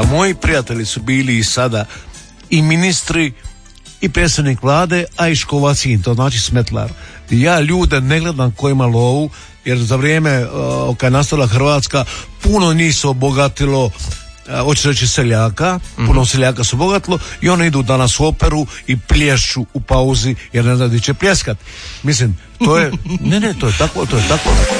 a moji prijatelji su bili i sada i ministri i predsjednik vlade, a i Škovacin, to znači smetlar. Ja ljude ne gledam ko ima lovu, jer za vrijeme kad je nastala Hrvatska puno njih se obogatilo, hoće reći seljaka, puno seljaka se obogatilo i oni idu danas u operu i plješću u pauzi jer ne zna gdje će pljeskat. Mislim, to je to je tako